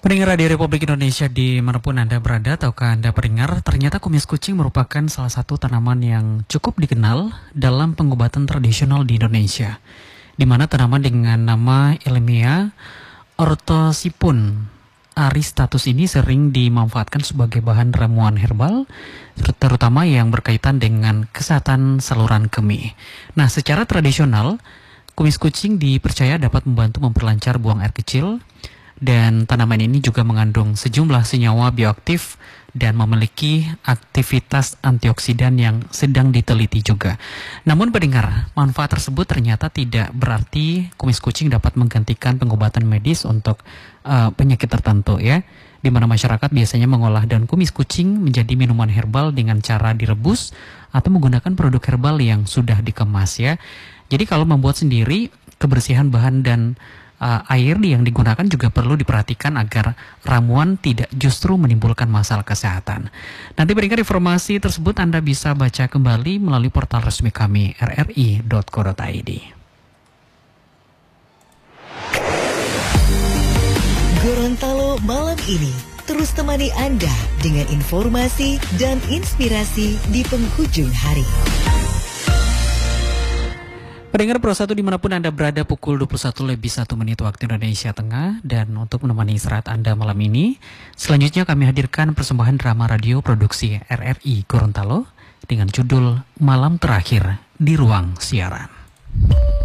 Pendengar Radio Republik Indonesia dimanapun Anda berada, tahukah Anda pendengar, ternyata kumis kucing merupakan salah satu tanaman yang cukup dikenal dalam pengobatan tradisional di Indonesia, di mana tanaman dengan nama ilmiah Orthosipun aristatus ini sering dimanfaatkan sebagai bahan ramuan herbal, terutama yang berkaitan dengan kesehatan saluran kemih. Nah, secara tradisional, kumis kucing dipercaya dapat membantu memperlancar buang air kecil, dan tanaman ini juga mengandung sejumlah senyawa bioaktif dan memiliki aktivitas antioksidan yang sedang diteliti juga. Namun pendengar, manfaat tersebut ternyata tidak berarti kumis kucing dapat menggantikan pengobatan medis untuk penyakit tertentu ya. Di mana masyarakat biasanya mengolah daun kumis kucing menjadi minuman herbal dengan cara direbus atau menggunakan produk herbal yang sudah dikemas ya. Jadi kalau membuat sendiri, kebersihan bahan dan air yang digunakan juga perlu diperhatikan agar ramuan tidak justru menimbulkan masalah kesehatan. Nanti berikan informasi tersebut Anda bisa baca kembali melalui portal resmi kami rri.co.id. Gorontalo malam ini terus temani Anda dengan informasi dan inspirasi di penghujung hari. Pendengar Pro 1 dimanapun Anda berada, pukul 21:01 waktu Indonesia Tengah. Dan untuk menemani istirahat Anda malam ini, selanjutnya kami hadirkan persembahan drama radio produksi RRI Gorontalo dengan judul Malam Terakhir di Ruang Siaran.